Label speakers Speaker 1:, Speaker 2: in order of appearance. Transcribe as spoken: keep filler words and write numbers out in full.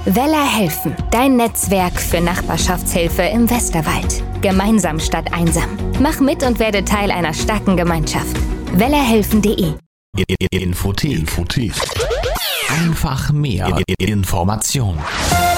Speaker 1: Weller helfen, dein Netzwerk für Nachbarschaftshilfe im Westerwald. Gemeinsam statt einsam. Mach mit und werde Teil einer starken Gemeinschaft. wellerhelfen punkt de
Speaker 2: Infothek. Infothek. Einfach mehr Information.